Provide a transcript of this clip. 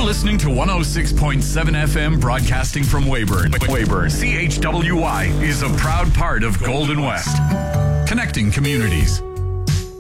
You're listening to 106.7 FM broadcasting from Weyburn. Weyburn, CHWY is a proud part of Golden West. Connecting communities.